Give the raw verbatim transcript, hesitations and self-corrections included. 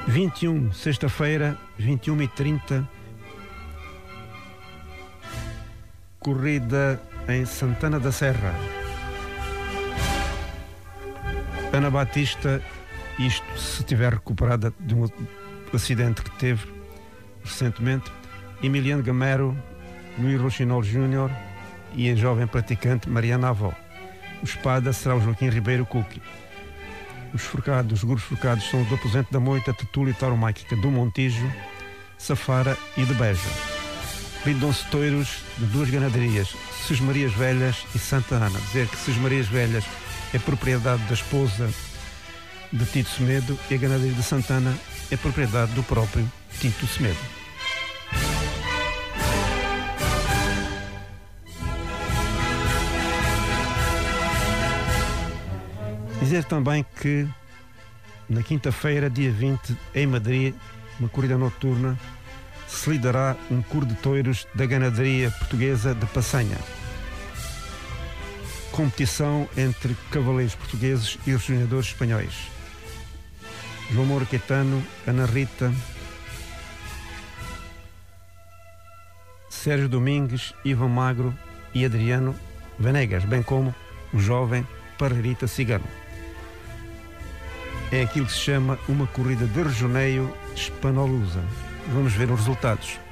vinte e um, sexta-feira, vinte e uma e trinta, corrida em Santana da Serra. Ana Batista, isto se tiver recuperada de um acidente que teve recentemente, Emiliano Gamero, Luís Rochinol Júnior e a jovem praticante Mariana Avó. O espada será o Joaquim Ribeiro Cuqui. Os forcados, os grupos forcados são o do Aposento da Moita, Tetula e Tauromáquica do Montijo, Safara e de Beja. Lidam-se touros de duas ganaderias, Sesmarias Velhas e Santa Ana. Dizer que Sesmarias Velhas é propriedade da esposa de Tito Semedo e a ganaderia de Santana é propriedade do próprio Tito Semedo. Dizer também que na quinta-feira, dia vinte, em Madrid, uma corrida noturna, se lidará um coro de touros da ganaderia portuguesa de Passanha. Competição entre cavaleiros portugueses e rejoinhadores espanhóis. João Moura Caetano, Ana Rita, Sérgio Domingues, Ivan Magro e Adriano Venegas, bem como o jovem Parreirita Cigano. É aquilo que se chama uma corrida de rejoneio hispanolusa. Vamos ver os resultados.